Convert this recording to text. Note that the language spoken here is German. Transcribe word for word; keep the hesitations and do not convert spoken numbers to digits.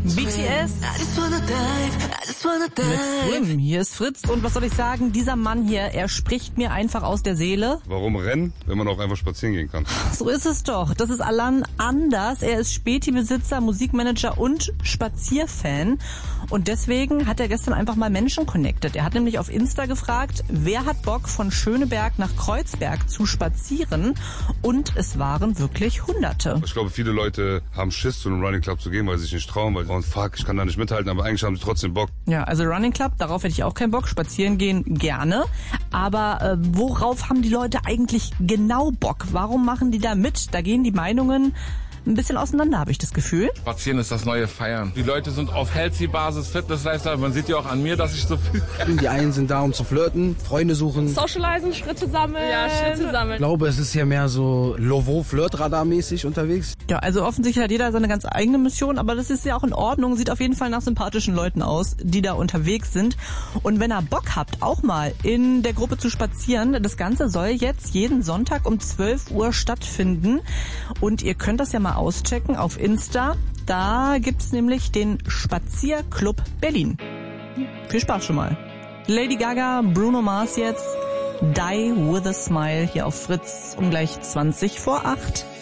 B T S mit Swim. Hier ist Fritz und was soll ich sagen, dieser Mann hier, er spricht mir einfach aus der Seele. Warum rennen, wenn man auch einfach spazieren gehen kann? So ist es doch. Das ist Alan Anders. Er ist Späti-Besitzer, Musikmanager und Spazierfan. Und deswegen hat er gestern einfach mal Menschen connected. Er hat nämlich auf Insta gefragt, wer hat Bock von Schöneberg nach Kreuzberg zu spazieren? Und es waren wirklich Hunderte. Ich glaube, viele Leute haben Schiss, zu einem Running Club zu gehen, weil sie sich nicht trauen, weil, oh fuck, ich kann da nicht mithalten, aber eigentlich haben sie trotzdem Bock. Ja, also Running Club, darauf hätte ich auch keinen Bock. Spazieren gehen gerne. Aber äh, worauf haben die Leute eigentlich genau Bock? Warum machen die da mit? Da gehen die Meinungen ein bisschen auseinander, habe ich das Gefühl. Spazieren ist das neue Feiern. Die Leute sind auf Healthy-Basis, Fitness-Lifestyle. Man sieht ja auch an mir, dass ich so viel... Die einen sind da, um zu flirten, Freunde suchen. Socialisen, Schritte sammeln. Ja, Schritte sammeln. Ich glaube, es ist ja mehr so Lovo-Flirtradar-mäßig unterwegs. Ja, also offensichtlich hat jeder seine ganz eigene Mission, aber das ist ja auch in Ordnung. Sieht auf jeden Fall nach sympathischen Leuten aus, die da unterwegs sind. Und wenn ihr Bock habt, auch mal in der Gruppe zu spazieren, das Ganze soll jetzt jeden Sonntag um zwölf Uhr stattfinden. Und ihr könnt das ja mal auschecken auf Insta. Da gibt's nämlich den Spazierclub Berlin. Viel Spaß schon mal. Lady Gaga, Bruno Mars jetzt. Die with a Smile hier auf Fritz um gleich zwanzig vor acht.